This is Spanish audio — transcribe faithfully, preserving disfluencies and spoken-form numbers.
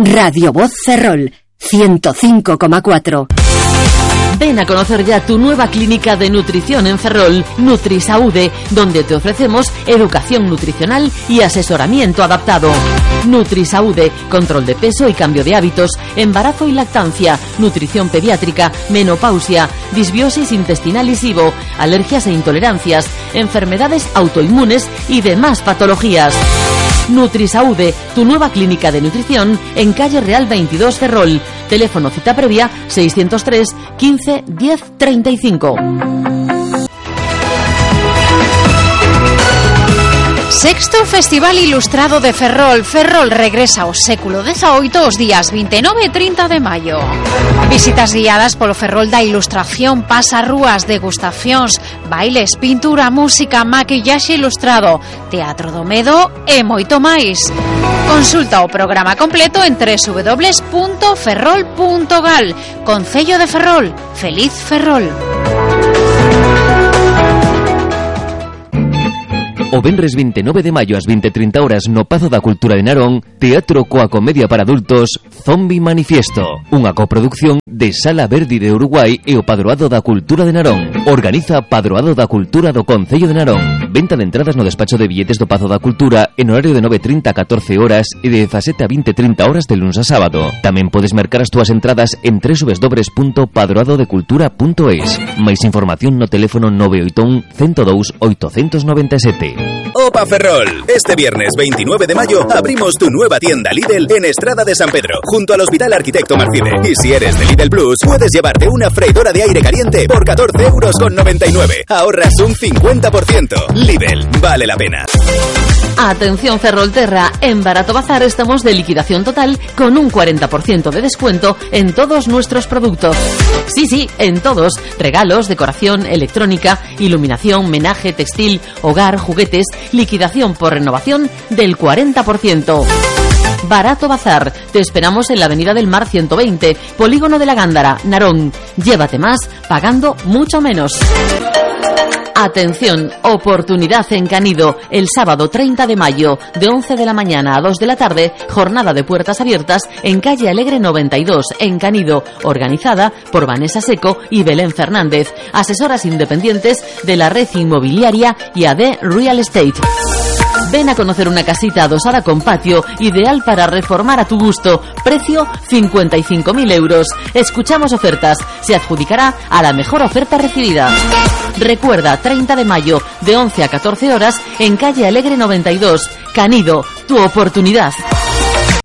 Radio Voz Ferrol, ciento cinco coma cuatro. Ven a conocer ya tu nueva clínica de nutrición en Ferrol, Nutrisaude, donde te ofrecemos educación nutricional y asesoramiento adaptado. Nutrisaude, control de peso y cambio de hábitos, embarazo y lactancia, nutrición pediátrica, menopausia, disbiosis intestinal y SIBO, alergias e intolerancias, enfermedades autoinmunes y demás patologías. Nutrisaude, tu nueva clínica de nutrición en calle Real veintidós Ferrol. Teléfono cita previa seiscientos tres quince diez treinta y cinco. Sexto Festival Ilustrado de Ferrol. Ferrol regresa ao século dezaoito os días veintinueve e trinta de maio. Visitas guiadas polo Ferrol da Ilustración, pasarrúas, degustacións, bailes, pintura, música, maquillaxe ilustrado, teatro do medo e moito máis. Consulta o programa completo en doble u doble u doble u punto ferrol punto gal. Concello de Ferrol. Feliz Ferrol. O venres veintinueve de maio ás veinte e trinta horas no Pazo da Cultura de Narón, teatro coa comedia para adultos Zombie Manifiesto, unha coproducción de Sala Verdi de Uruguai e o Padroado da Cultura de Narón. Organiza Padroado da Cultura do Concello de Narón. Venta de entradas no despacho de billetes do Pazo da Cultura en horario de nove e trinta a catorce horas e de dezasete a vinte e trinta horas de luns a sábado. Tamén podes mercar as túas entradas en doble u doble u doble u punto padroado de cultura punto es. Máis información no teléfono nove oito un, cento dous, oitocentos noventa e sete. Opa Ferrol, este viernes veintinueve de mayo abrimos tu nueva tienda Lidl en Estrada de San Pedro, junto al Hospital Arquitecto Marcide. Y si eres de Lidl Plus, puedes llevarte una freidora de aire caliente por catorce euros con noventa y nueve. Ahorras un cincuenta por ciento. Lidl, vale la pena. Atención Ferrolterra, en Barato Bazar estamos de liquidación total con un cuarenta por ciento de descuento en todos nuestros productos. Sí, sí, en todos. Regalos, decoración, electrónica, iluminación, menaje, textil, hogar, juguetes, liquidación por renovación del cuarenta por ciento. Barato Bazar, te esperamos en la Avenida del Mar ciento veinte, Polígono de la Gándara, Narón. Llévate más pagando mucho menos. Atención, oportunidad en Canido, el sábado treinta de mayo, de once de la mañana a dos de la tarde, jornada de puertas abiertas en calle Alegre noventa y dos, en Canido, organizada por Vanessa Seco y Belén Fernández, asesoras independientes de la red inmobiliaria y A D Real Estate. Ven a conocer una casita adosada con patio, ideal para reformar a tu gusto. Precio cincuenta y cinco mil euros. Escuchamos ofertas. Se adjudicará a la mejor oferta recibida. Recuerda, treinta de mayo, de once a catorce horas, en calle Alegre noventa y dos. Canido, tu oportunidad.